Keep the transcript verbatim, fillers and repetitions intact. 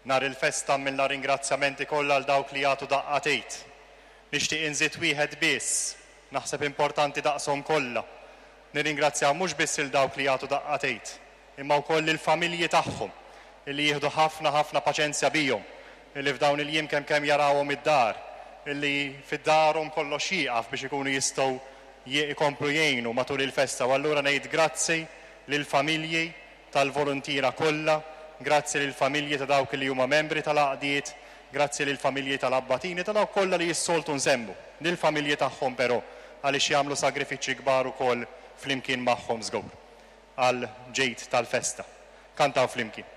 Nar il-festa mill ringrazzjamenti kollha għal dawk li jagħtu daqqatejt. Nixtieq inżid wieħed biss, naħseb importanti daqshom kollha. Nirringrazzjaw mhux biss il dawk li jagħtu daqqatejt, imma wkoll il-familji tagħhom illi jieħdu ħafna ħafna paċenzja bihom, illi f'dawn il-jiem kemm kemm jarawhom id-dar, illi fid-darhom kollox jieqaf biex ikunu jistgħu jkomplu jgħinu matul il-festa. U allura ngħid grazzi lill-familji tal-volontira kollha, grazzi lill-familji ta' dawk li huma membri tal-għaqdiet, grazzi lill-familji tal-abbatini ta' dawk kollha li jissoltu nsemmu, lill-familji tagħhom però għaliex jagħmlu sagrifiċċji kbar ukoll flimkien magħhom żgur għal ġejt tal-festa. Kantaw flimkien.